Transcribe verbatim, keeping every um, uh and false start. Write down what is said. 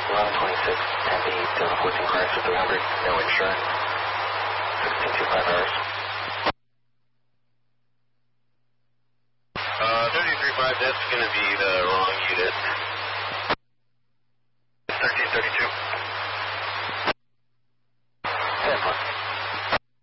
eleven twenty-six, Tempe, Delta fourteen Chrysler three hundred, no insurance, sixteen two five hours. Uh, thirty-three five, that's going to be the wrong unit. thirteen thirty-two.